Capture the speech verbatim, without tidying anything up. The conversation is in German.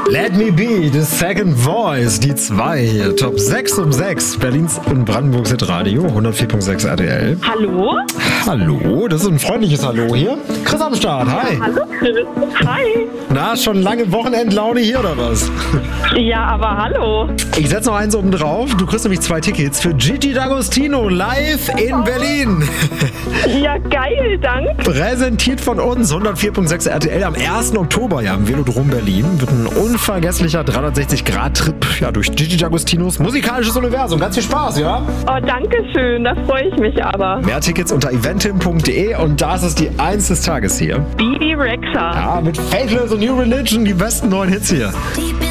Let Me Be, The Second Voice, die zwei hier. Top sechs um sechs, Berlins und Brandenburgs Hitradio, hundertvier Komma sechs R T L. Hallo? Hallo, das ist ein freundliches Hallo hier. Chris am Start, hi. Hallo Chris, hi. Na, schon lange Wochenendlaune hier oder was? Ja, aber hallo. Ich setze noch eins oben drauf. Du kriegst nämlich zwei Tickets für Gigi D'Agostino live in Berlin. Ja, geil, danke. Präsentiert von uns, hundertvier Komma sechs R T L am ersten Oktober, ja, im Velodrom Berlin. Wird ein unvergesslicher dreihundertsechzig Grad Trip ja, durch Gigi D'Agostinos musikalisches Universum. Ganz viel Spaß, ja? Oh, danke schön, da freue ich mich aber. Mehr Tickets unter eventim punkt de und das ist die Eins des Tages hier. Bibi Rexha. Ja, mit Faithless und New Religion, die besten neuen Hits hier.